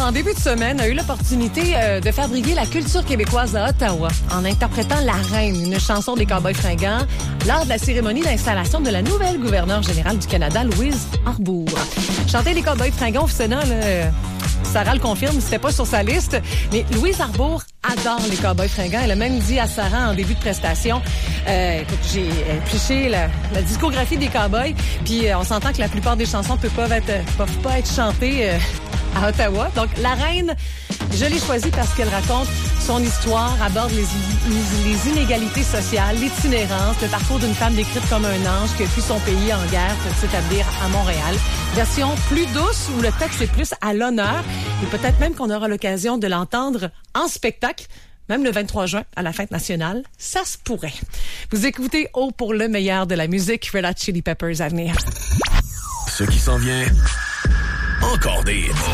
en début de semaine, a eu l'opportunité de faire briller la culture québécoise à Ottawa en interprétant La Reine, une chanson des Cowboys fringants, lors de la cérémonie d'installation de la nouvelle gouverneure générale du Canada, Louise Arbour. Chanter les Cowboys fringants au Sénat, là, Sarah le confirme, c'était pas sur sa liste, mais Louise Arbour adore les Cowboys fringants. Elle a même dit à Sarah en début de prestation, écoute, j'ai épluché la discographie des Cowboys, puis on s'entend que la plupart des chansons peuvent pas être chantées à Ottawa. Donc, La Reine, je l'ai choisie parce qu'elle raconte son histoire, aborde les inégalités sociales, l'itinérance, le parcours d'une femme décrite comme un ange qui a fui son pays en guerre pour s'établir à Montréal. Version plus douce où le texte est plus à l'honneur et peut-être même qu'on aura l'occasion de l'entendre en spectacle, même le 23 juin à la Fête nationale. Ça se pourrait. Vous écoutez O pour le meilleur de la musique, Red Hot Chili Peppers à venir. Ce qui s'en vient, encore des